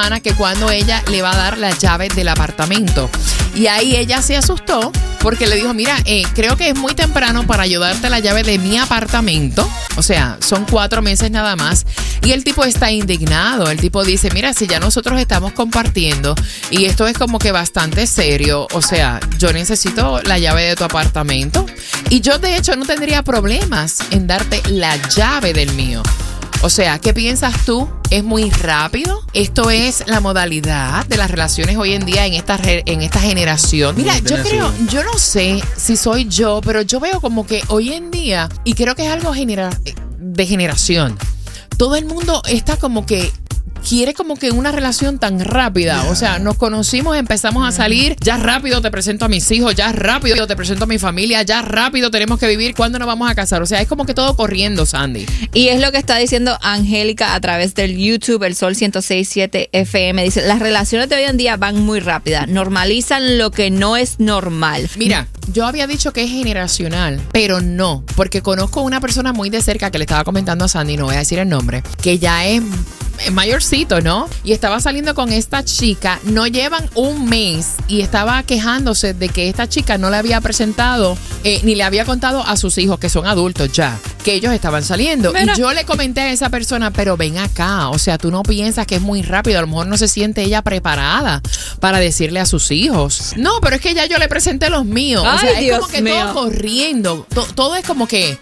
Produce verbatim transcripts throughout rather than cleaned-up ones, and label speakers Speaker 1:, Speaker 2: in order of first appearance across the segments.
Speaker 1: semana que cuando ella le va a dar las llaves del apartamento. Y ahí ella se asustó porque le dijo, mira, eh, creo que es muy temprano para ayudarte la llave de mi apartamento. O sea, son cuatro meses nada más. Y el tipo está indignado. El tipo dice, mira, si ya nosotros estamos compartiendo y esto es como que bastante serio, o sea, yo necesito la llave de tu apartamento. Y yo, de hecho, no tendría problemas en darte la llave del mío. O sea, ¿qué piensas tú? ¿Es muy rápido? ¿Esto es la modalidad de las relaciones hoy en día en esta, en esta generación? Mira, yo creo, yo no sé si soy yo, pero yo veo como que hoy en día, y creo que es algo genera, de generación, todo el mundo está como que quiere como que una relación tan rápida. Yeah. O sea, nos conocimos, empezamos a salir, ya rápido te presento a mis hijos, ya rápido te presento a mi familia, ya rápido tenemos que vivir, ¿cuándo nos vamos a casar? O sea, es como que todo corriendo, Sandy.
Speaker 2: Y es lo que está diciendo Angélica a través del YouTube, el Sol ciento seis punto siete F M. Dice, las relaciones de hoy en día van muy rápidas, normalizan lo que no es normal.
Speaker 1: Mira, yo había dicho que es generacional, pero no, porque conozco una persona muy de cerca que le estaba comentando a Sandy, no voy a decir el nombre, que ya es mayorcito, ¿no? Y estaba saliendo con esta chica, no llevan un mes y estaba quejándose de que esta chica no le había presentado eh, ni le había contado a sus hijos, que son adultos ya, que ellos estaban saliendo. Mira. Y yo le comenté a esa persona, pero ven acá, o sea, tú no piensas que es muy rápido, a lo mejor no se siente ella preparada para decirle a sus hijos. No, pero es que ya yo le presenté los míos.
Speaker 2: Ay,
Speaker 1: o sea, es
Speaker 2: Dios
Speaker 1: como que
Speaker 2: mío.
Speaker 1: todo corriendo, to- todo es como que...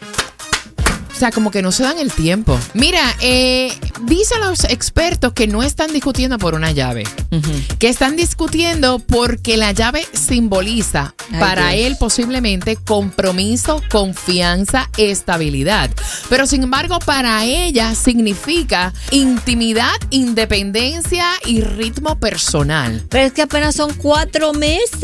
Speaker 1: O sea, como que no se dan el tiempo. Mira, eh, dicen los expertos que no están discutiendo por una llave. Uh-huh. Que están discutiendo porque la llave simboliza Ay, para Dios. él posiblemente compromiso, confianza, estabilidad. Pero sin embargo, para ella significa intimidad, independencia y ritmo personal.
Speaker 2: Pero es que apenas son cuatro meses.